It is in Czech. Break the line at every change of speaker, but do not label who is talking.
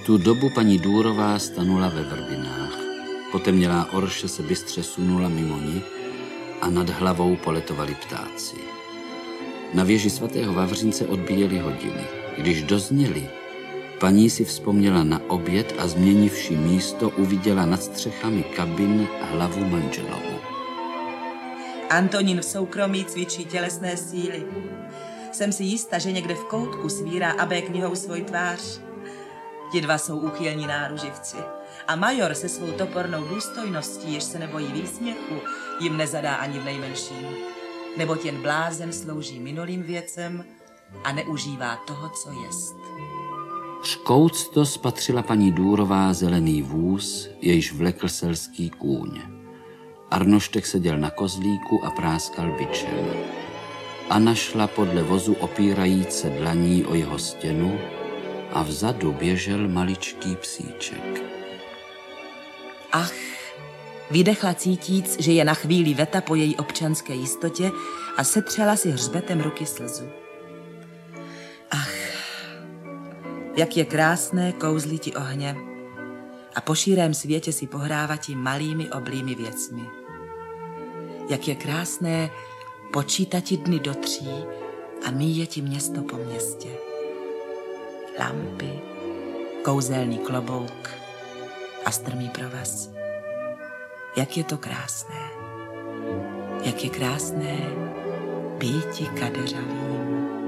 tu dobu paní Důrová stanula ve Vrbinách. Potemnělá orše se bystře sunula mimo ní a nad hlavou poletovali ptáci. Na věži svatého Vavřince odbíjely hodiny. Když dozněly, paní si vzpomněla na oběd a změnivši místo uviděla nad střechami kabin hlavu manželovu.
Antonín v soukromí cvičí tělesné síly. Jsem si jistá, že někde v koutku svírá abé knihou svou tvář. Ti dva jsou úchylní náruživci. A major se svou topornou důstojností, jež se nebojí výsměchu, jim nezadá ani v nejmenším. Neboť jen blázen slouží minulým věcem a neužívá toho, co jest.
Škoucto spatřila paní Důrová zelený vůz, jejž vlekl selský kůň. Arnoštek seděl na kozlíku a práskal bičem. Anna šla podle vozu opírajíce dlaní o jeho stěnu a vzadu běžel maličký psíček.
Ach, vydechla cítíc, že je na chvíli veta po její občanské jistotě a setřela si hřbetem ruky slzu. Ach, jak je krásné kouzliti ohně a po šírém světě si pohrávati malými oblými věcmi. Jak je krásné počítati dny do 3 a míjeti město po městě. Lampy, kouzelný klobouk a strmý provaz. Jak je to krásné. Jak je krásné býti kadeřavým.